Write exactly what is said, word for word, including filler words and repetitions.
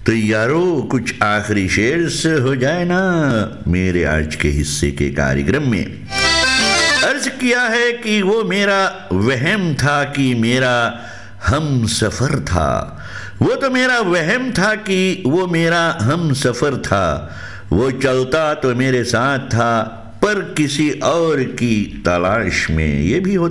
तो यारो कुछ आखिरी शेर से हो जाए ना मेरे आज के हिस्से के कार्यक्रम में। अर्ज किया है कि वो मेरा वहम था कि मेरा हम सफ़र था, वो तो मेरा वहम था कि वो मेरा हम सफ़र था, वो चलता तो मेरे साथ था पर किसी और की तलाश में। ये भी होता